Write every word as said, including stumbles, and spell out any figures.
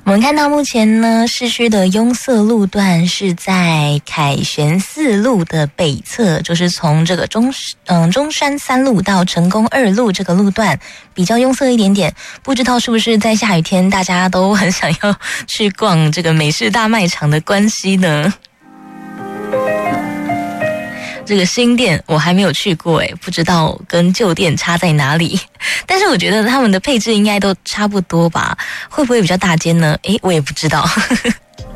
我们看到目前呢，市区的拥塞路段是在凯旋四路的北侧，就是从这个中嗯中山三路到成功二路这个路段比较拥塞一点点。不知道是不是在下雨天大家都很想要去逛这个美式大卖场的关系呢？这个新店我还没有去过诶，不知道跟旧店差在哪里。但是我觉得他们的配置应该都差不多吧？会不会比较大间呢？诶，我也不知道。